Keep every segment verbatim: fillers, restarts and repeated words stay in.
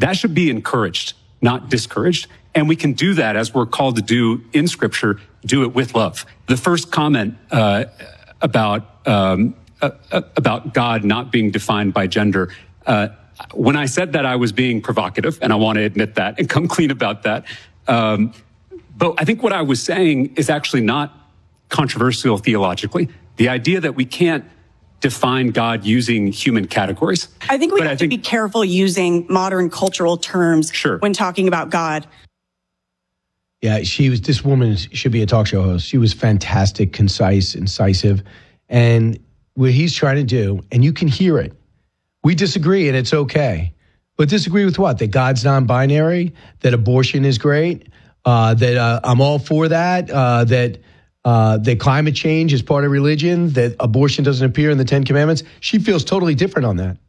That should be encouraged, not discouraged. And we can do that, as we're called to do in Scripture, do it with love. The first comment uh, about um, uh, about God not being defined by gender, uh, when I said that, I was being provocative, and I want to admit that and come clean about that. Um, but I think what I was saying is actually not controversial theologically. The idea that we can't define God using human categories. I think we but have I think, to be careful using modern cultural terms sure. when talking about God. Yeah, she was, this woman should be a talk show host. She was fantastic, concise, incisive. And what he's trying to do, and you can hear it, we disagree and it's okay. But disagree with what? That God's non-binary, that abortion is great, uh, that uh, I'm all for that, uh, that uh, that climate change is part of religion, that abortion doesn't appear in the Ten Commandments. She feels totally different on that.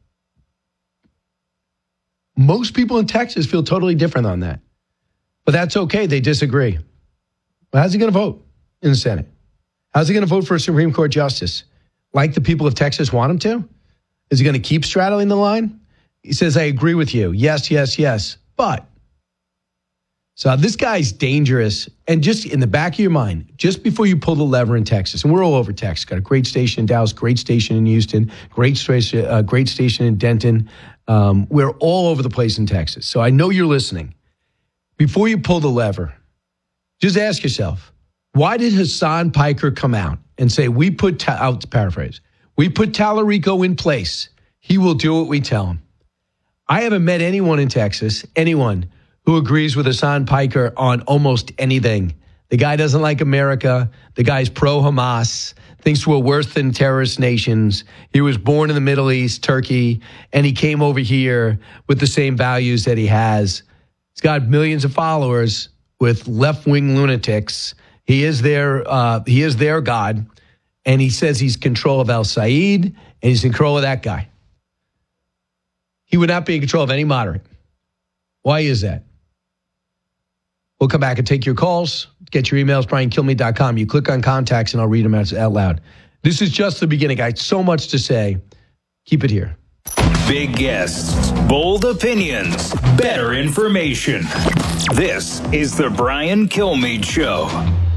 Most people in Texas feel totally different on that. But that's okay. They disagree. Well, how's he going to vote in the Senate? How's he going to vote for a Supreme Court justice? Like the people of Texas want him to? Is he going to keep straddling the line? He says, I agree with you. Yes, yes, yes. But, so this guy's dangerous. And just in the back of your mind, just before you pull the lever in Texas, and we're all over Texas, got a great station in Dallas, great station in Houston, great station, uh, great station in Denton. Um, we're all over the place in Texas. So I know you're listening. Before you pull the lever, just ask yourself, why did Hassan Piker come out and say, we put, ta- out to paraphrase, we put Tallarico in place. He will do what we tell him. I haven't met anyone in Texas, anyone who agrees with Hassan Piker on almost anything. The guy doesn't like America. The guy's pro-Hamas, thinks we're worse than terrorist nations. He was born in the Middle East, Turkey, and he came over here with the same values that he has. He's got millions of followers with left-wing lunatics. He is their, uh, he is their God. And he says he's in control of Al-Said, and he's in control of that guy. He would not be in control of any moderate. Why is that? We'll come back and take your calls. Get your emails, brian kilmeade dot com. You click on contacts, and I'll read them out, out loud. This is just the beginning. I had so much to say. Keep it here. Big guests, bold opinions, better information. This is the Brian Kilmeade Show.